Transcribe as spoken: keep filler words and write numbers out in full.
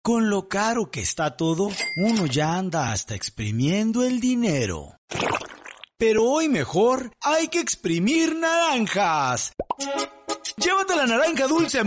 Con lo caro que está todo, uno ya anda hasta exprimiendo el dinero. Pero hoy mejor hay que exprimir naranjas. Llévate la naranja dulce